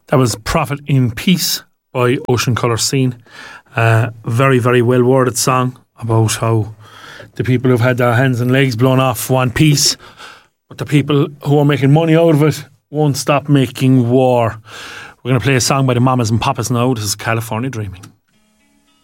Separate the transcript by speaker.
Speaker 1: That was Prophet in Peace by Ocean Colour Scene. Very, very well worded song about how the people who've had their hands and legs blown off want peace, but the people who are making money out of it won't stop making war. We're going to play a song by the Mamas and Papas now. This is California Dreaming.